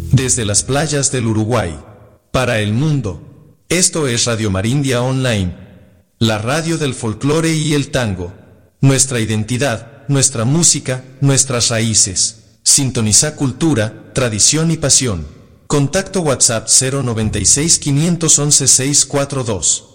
Desde las playas del Uruguay, para el mundo, esto es Radio Marindia Online, la radio del folclore y el tango. Nuestra identidad, nuestra música, nuestras raíces. Sintoniza cultura, tradición y pasión. Contacto WhatsApp 096 511 642.